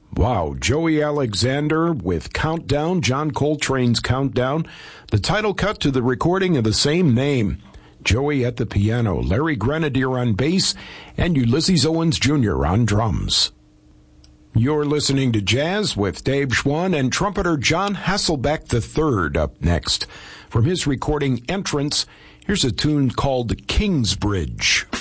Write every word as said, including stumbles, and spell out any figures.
Wow, Joey Alexander with Countdown, John Coltrane's Countdown, the title cut to the recording of the same name. Joey at the piano, Larry Grenadier on bass, and Ulysses Owens Junior on drums. You're listening to Jazz with Dave Schwann and trumpeter John Hasselbeck the third up next. From his recording Entrance, here's a tune called Kingsbridge.